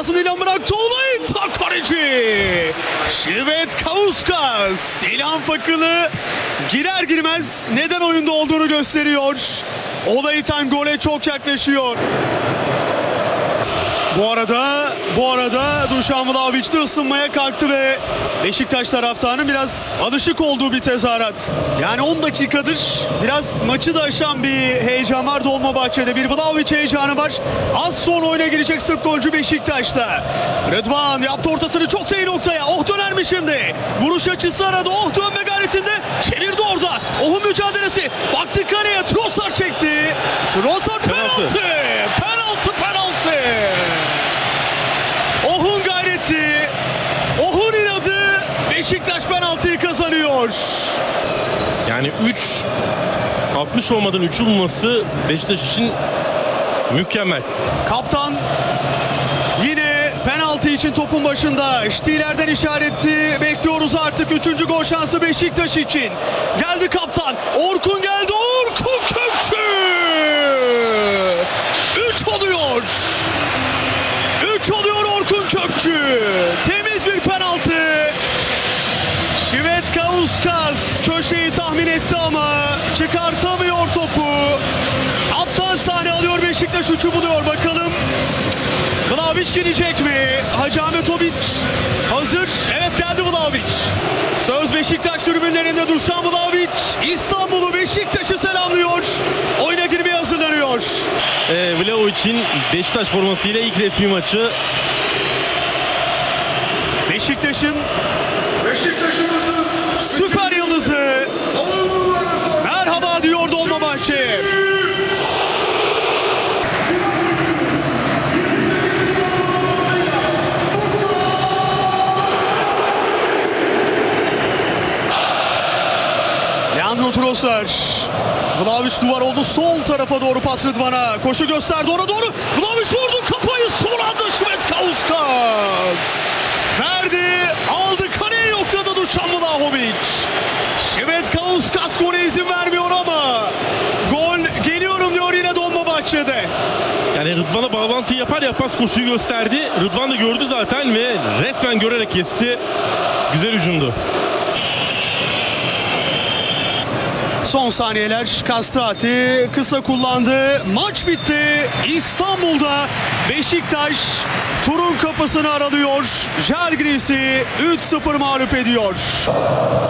sahasını ilan bıraktı. Olay kaleci Şivetkauskas. İlhan Fakılı girer girmez neden oyunda olduğunu gösteriyor. Olaytan gole çok yaklaşıyor. Bu arada Dušan Vlahović de ısınmaya kalktı ve Beşiktaş taraftarının biraz alışık olduğu bir tezahürat. Yani 10 dakikadır biraz maçı da aşan bir heyecan var Dolmabahçe'de. Bir Vlahović heyecanı var. Az sonra oyuna girecek Sırp golcü Beşiktaş'ta. Rıdvan yaptı ortasını çok iyi noktaya. Oh döner mi şimdi? Vuruş açısı aradı. Oh dönme gayretinde. Çevirdi orada. Oh'un mücadelesi. Baktı kaleye. Trossard çekti. Trossard penaltı. Penaltı. Oh'un gayreti, Oh'un inadı, Beşiktaş penaltıyı kazanıyor. Yani 60 olmadan 3'ü bulması Beşiktaş için mükemmel. Kaptan yine penaltı için topun başında. Stieler'den işaretti. Bekliyoruz artık 3. gol şansı Beşiktaş için. Geldi kaptan. Orkun geldi. Orkun Kökçü. 3 oluyor. 3 oluyor Orkun Kökçü. Temiz bir penaltı. Şivetkauskas köşeyi tahmin etti ama çıkartamıyor topu. Alttan sahne alıyor Beşiktaş 3'ü buluyor. Bakalım Vlahović girecek mi? Hacı Ahmetović hazır. Evet geldi Vlahović. Söz Beşiktaş tribünlerinde Dušan Vlahović İstanbul'u Beşiktaş'ı selamlıyor. Oyuna girmeye hazırlanıyor. Vlahović'in Beşiktaş formasıyla ilk resmi maçı. Beşiktaş'ın süper yıldızı merhaba diyor Dolmabahçe. Leandro Trossard. Vlahović duvar oldu. Sol tarafa doğru pas Rıdvan'a. Koşu gösterdi ona doğru. Vlahović vurdu kafayı. Son anda Şivetkauskas. Verdi. Aldı. Kaleye yokladı Dušan Vlahović. Şivetkauskas gole izin vermiyor ama gol geliyorum diyor yine Dolmabahçe'de. Yani Rıdvan'a bağlantıyı yapar yapmaz koşuyu gösterdi. Rıdvan da gördü zaten ve resmen görerek kesti. Güzel hücumdu. Son saniyeler Castrati kısa kullandı. Maç bitti. İstanbul'da Beşiktaş turun kapısını aralıyor. Žalgiris'i 3-0 mağlup ediyor.